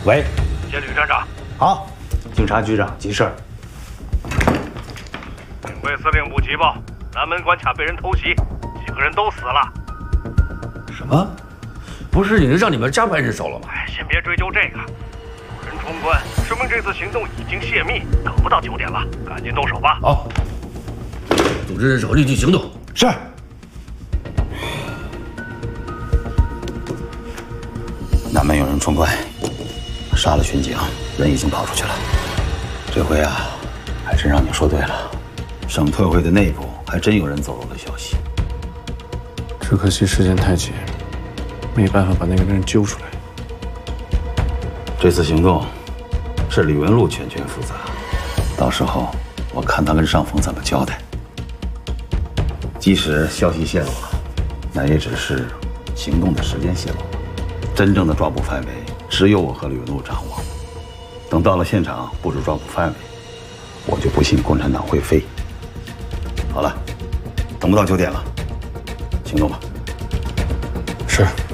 喂， 接吕站长。 好，警察局长，急事儿。 警备司令部急报，南门关卡被人偷袭，几个人都死了。 什么？不是已经让你们加派人手了吗？ 哎，先别追究这个。有人冲关，说明这次行动已经泄密，等不到9点了，赶紧动手吧。 好，组织人手，立即行动。 是。南门有人冲关，杀了巡警，人已经跑出去了。这回啊，还真让你说对了，省特会的内部还真有人走漏了消息。 只可惜时间太紧，没办法把那个人揪出来。 这次行动是李文禄全权负责，到时候我看他跟尚峰怎么交代。即使消息泄露了，那也只是行动的时间泄露，真正的抓捕范围只有我和李文禄掌握。等到了现场布置抓捕范围，我就不信共产党会飞。好了，等不到9点了，行动吧。 是。